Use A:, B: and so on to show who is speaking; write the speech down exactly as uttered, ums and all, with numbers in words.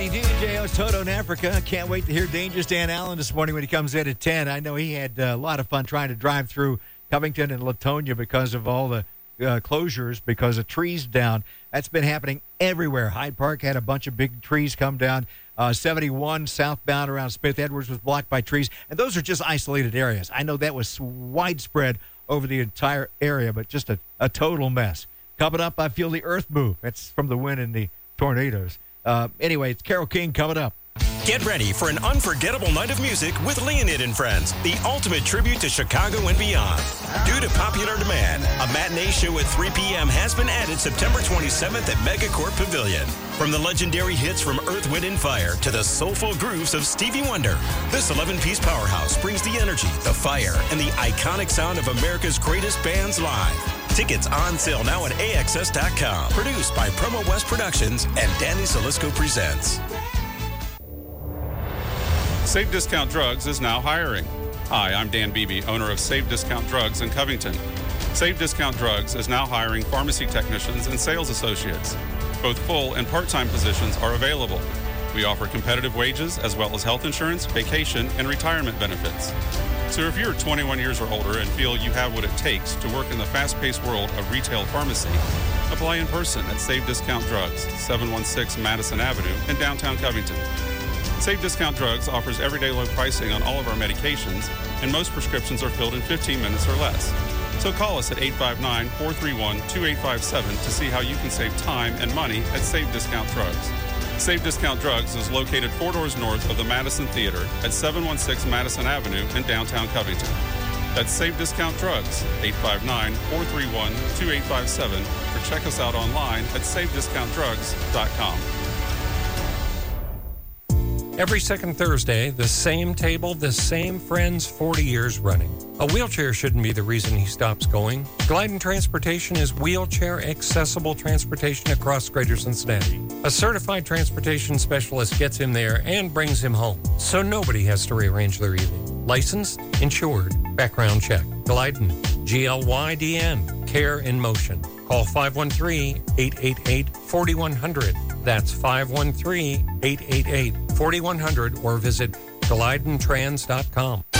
A: morning, D J O's Toto in Africa. Can't wait to hear Dangerous Dan Allen this morning when he comes in at ten. I know he had uh, a lot of fun trying to drive through Covington and Latonia because of all the uh, closures, because of trees down. That's been happening everywhere. Hyde Park had a bunch of big trees come down. Uh, seventy-one southbound around Smith Edwards was blocked by trees. And those are just isolated areas. I know that was widespread over the entire area, but just a, a total mess. Coming up, I feel the earth move. That's from the wind and the tornadoes. Uh, anyway, it's Carole King coming up.
B: Get ready for an unforgettable night of music with Leonid and Friends, the ultimate tribute to Chicago and beyond. Due to popular demand, a matinee show at three p.m. has been added September twenty-seventh at Megacorp Pavilion. From the legendary hits from Earth, Wind, and Fire to the soulful grooves of Stevie Wonder, this eleven-piece powerhouse brings the energy, the fire, and the iconic sound of America's greatest bands live. Tickets on sale now at A X S dot com. Produced by Promo West Productions and Danny Salisco Presents.
C: Save Discount Drugs is now hiring. Hi, I'm Dan Beebe, owner of Save Discount Drugs in Covington. Save Discount Drugs is now hiring pharmacy technicians and sales associates. Both full and part-time positions are available. We offer competitive wages as well as health insurance, vacation, and retirement benefits. So if you're twenty-one years or older and feel you have what it takes to work in the fast-paced world of retail pharmacy, apply in person at Save Discount Drugs, seven one six Madison Avenue in downtown Covington. Save Discount Drugs offers everyday low pricing on all of our medications, and most prescriptions are filled in fifteen minutes or less. So call us at eight five nine, four three one, two eight five seven to see how you can save time and money at Save Discount Drugs. Save Discount Drugs is located four doors north of the Madison Theater at seven one six Madison Avenue in downtown Covington. That's Save Discount Drugs, eight five nine, four three one, two eight five seven, or check us out online at save discount drugs dot com.
D: Every second Thursday, the same table, the same friends, forty years running. A wheelchair shouldn't be the reason he stops going. Glidden Transportation is wheelchair accessible transportation across Greater Cincinnati. A certified transportation specialist gets him there and brings him home, so nobody has to rearrange their evening. Licensed, insured, background check. Glidden, G L Y D N, Care in Motion. Call five one three, eight eight eight, four one zero zero. That's five one three, eight eight eight, four one zero zero or visit glidden trans dot com.